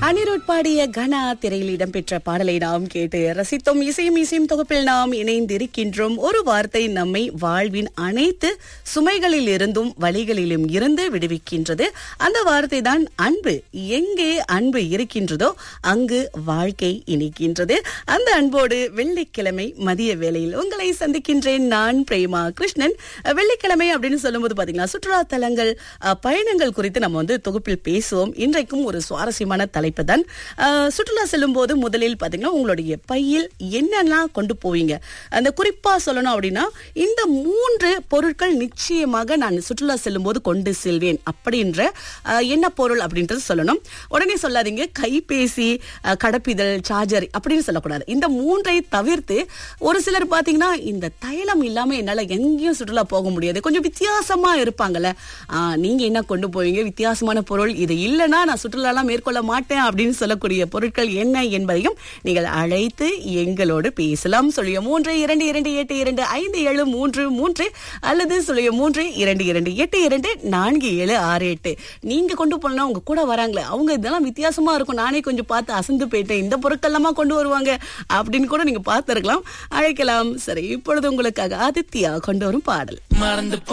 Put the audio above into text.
அனிருத் பாடிய கனா திரையில் இடம்பெற்ற பாடலை நாம் கேட்டு ரசித்தோம். இசையும் தொகுப்பில் நாம் இணைந்திருக்கின்றோம். ஒரு வார்த்தை நம்மை வாழ்வின் அனைத்து சுமைகளில் இருந்தும் வழிகளிலும் இருந்து விடுவிக்கின்றது. அந்த வார்த்தை தான் அன்பு. எங்கே அன்பு இருக்கின்றதோ அங்கு வாழ்க்கை இனிக்கின்றது. அந்த அன்போடு வெள்ளிக்கிழமை மதிய வேளையில் உங்களை சந்திக்கின்றேன். நான் பிரேமா கிருஷ்ணன். வெள்ளிக்கிழமை அப்படின்னு சொல்லும்போது பாத்தீங்களா, சுற்றுலா தலங்கள் பயணங்கள் குறித்து நம்ம தொகுப்பில் பேசுவோம். இன்றைக்கும் ஒரு சுவாரஸ்யமான தலைப்பு தான். சுற்றுலா செல்லும் போது முதலில் பாத்தீங்கன்னா உங்களுடைய பையில் என்னெல்லாம் கொண்டு போவீங்க. அந்த குறிப்பா சொல்லணும் அப்படின்னா, இந்த 3 பொருட்கள் நிச்சயமாக நான் சுற்றுலா செல்லும் போது கொண்டு செல்வேன் அப்படின்ற என்ன பொருள் அப்படின்றது சொல்லணும். உடனே சொல்லாதீங்க கைபேசி, கடப்பிதழ், சார்ஜர் அப்படின்னு சொல்லக்கூடாது. இந்த 3ஐ தவிர்த்து ஒரு சிலர் பாத்தீங்கன்னா இந்த தைலம் இல்லாம என்னால எங்கேயும் சுற்றுலா போக முடியாது, கொஞ்சம் வித்தியாசமா இருப்பாங்கல்ல. நீங்க என்ன கொண்டு போவீங்க? வித்தியாசமான பொருள், இது இல்லைன்னா நான் சுற்றுலா எல்லாம் மேற்கொள்ள மாட்டேன் அப்படின்னு சொல்லக்கூடிய பொருட்கள் என்ன என்பதையும் நீங்கள் அழைத்து எங்களோடு பேசலாம். 0322282573 அல்லது 032228246768. நீங்க கொண்டு போனா உங்க கூட வராங்களே, அவங்க இதெல்லாம் வித்தியாசமா இருக்கும், நானே கொஞ்சம் பார்த்து அசந்து போயிட்டேன், இந்த பொருட்கள்லாமா கொண்டு வருவாங்க அப்படின்னு கூட நீங்க பார்த்து இருக்கலாம். அழைக்கலாம். சரி, இப்பொழுது உங்களுக்காக ஆதித்யா கொண்டு வரும் பாடல்.